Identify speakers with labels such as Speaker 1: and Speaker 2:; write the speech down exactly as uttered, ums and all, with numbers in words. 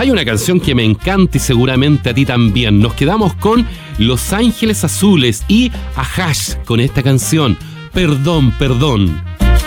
Speaker 1: Hay una canción que me encanta y seguramente a ti también. Nos quedamos con Los Ángeles Azules y Ajash con esta canción, Perdón, Perdón.